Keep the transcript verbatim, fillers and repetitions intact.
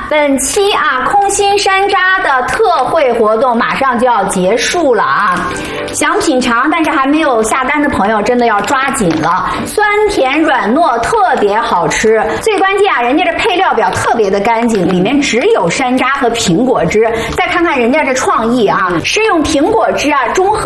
本期啊空心山楂的特惠活动马上就要结束了啊，想品尝但是还没有下单的朋友真的要抓紧了，酸甜软糯，特别好吃。最关键啊，人家这配料表特别的干净，里面只有山楂和苹果汁。再看看人家这创意啊，是用苹果汁啊中和